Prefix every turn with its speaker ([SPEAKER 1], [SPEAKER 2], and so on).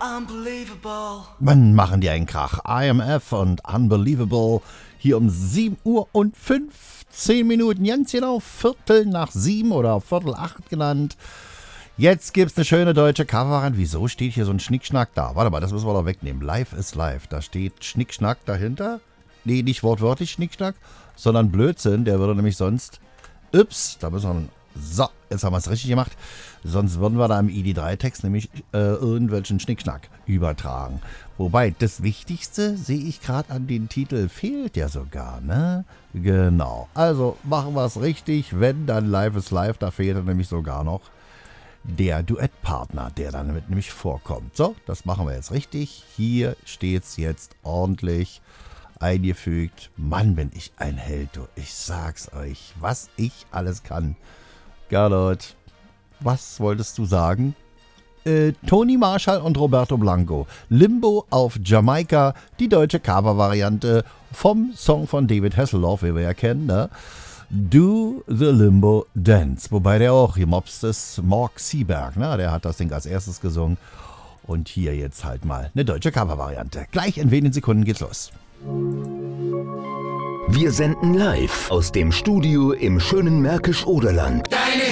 [SPEAKER 1] Unbelievable.
[SPEAKER 2] Mann, machen die einen Krach. IMF und Unbelievable hier um 7 Uhr und 15 Minuten. Ganz genau, 7:15 oder 7:15 genannt. Jetzt gibt's eine schöne deutsche Coverhand. Wieso steht hier so ein Schnickschnack da? Warte mal, das müssen wir doch wegnehmen. Live ist live. Da steht Schnickschnack dahinter. Nee, nicht wortwörtlich Schnickschnack, sondern Blödsinn. Der würde nämlich sonst... Ups, da müssen wir... So, jetzt haben wir es richtig gemacht. Sonst würden wir da im ID3-Text nämlich irgendwelchen Schnickschnack übertragen. Wobei, das Wichtigste, sehe ich gerade an den Titel, fehlt ja sogar, ne? Genau. Also machen wir es richtig. Wenn, dann Live ist live. Da fehlt nämlich sogar noch der Duettpartner, der dann damit nämlich vorkommt. So, das machen wir jetzt richtig. Hier steht's jetzt ordentlich eingefügt. Mann, bin ich ein Held, du. Ich sag's euch, was ich alles kann. Gerlot, was wolltest du sagen? Tony Marshall und Roberto Blanco. Limbo auf Jamaika, die deutsche Cover-Variante vom Song von David Hasselhoff, wie wir ja kennen, ne? Do the Limbo Dance. Wobei der auch gemobst ist, Mork Seeberg, ne? Der hat das Ding als erstes gesungen. Und hier jetzt halt mal eine deutsche Cover-Variante. Gleich in wenigen Sekunden geht's los.
[SPEAKER 3] Wir senden live aus dem Studio im schönen Märkisch-Oderland.
[SPEAKER 1] Deine